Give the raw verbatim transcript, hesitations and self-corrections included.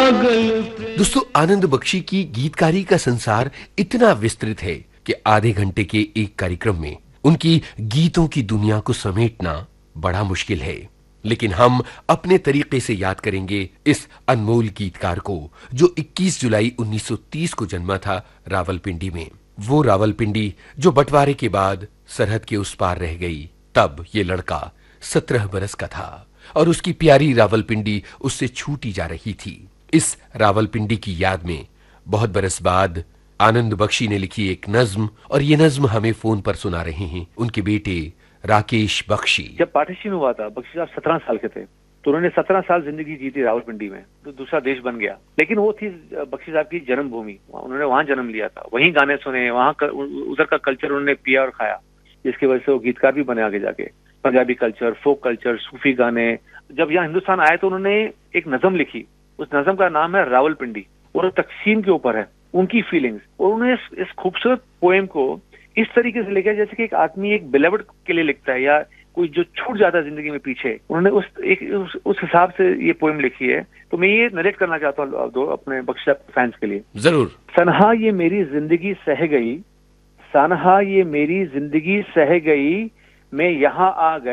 पागल। दोस्तों, आनंद बख्शी की गीतकारी का संसार इतना विस्तृत है कि आधे घंटे के एक कार्यक्रम में उनकी गीतों की दुनिया को समेटना बड़ा मुश्किल है। लेकिन हम अपने तरीके से याद करेंगे इस अनमोल गीतकार को, जो इक्कीस जुलाई उन्नीस सौ तीस को जन्मा था रावलपिंडी में। वो रावलपिंडी जो बंटवारे के बाद सरहद के उस पार रह गई। तब ये लड़का सत्रह बरस का था और उसकी प्यारी रावलपिंडी उससे छूटी जा रही थी। इस रावलपिंडी की याद में बहुत बरस बाद आनंद बख्शी ने लिखी एक नज्म, और ये नज्म हमें फोन पर सुना रहे हैं उनके बेटे राकेश बख्शी। जब पार्टीशन हुआ था, बख्शी साहब सत्रह साल के थे, तो उन्होंने सत्रह साल जिंदगी जी थी रावलपिंडी में, तो दूसरा देश बन गया। लेकिन वो थी बख्शी साहब की जन्मभूमि, उन्होंने वहां जन्म लिया था, वहीं गाने सुने, वहां कर, उधर का कल्चर उन्होंने पिया और खाया, जिसकी वजह से वो गीतकार भी बने आगे जाके। पंजाबी कल्चर, फोक कल्चर, सूफी गाने। जब यहाँ हिंदुस्तान आए तो उन्होंने एक नज्म लिखी, उस नज्म का नाम है रावलपिंडी, और तकसीम के ऊपर है, उनकी फीलिंग्स। और उन्होंने इस, इस खूबसूरत पोएम को इस तरीके से लिखा जैसे कि एक आदमी एक बिलवड के लिए लिखता है, या कोई जो छूट जाता है जिंदगी में पीछे। उन्होंने उस एक उस, उस हिसाब से ये पोएम लिखी है। तो मैं ये नरेट करना चाहता हूँ दो अपने बख्शी फैंस के लिए। जरूर। सनहा ये मेरी जिंदगी सह गई, सनहा ये मेरी जिंदगी सह गई, मैं यहाँ आ गया।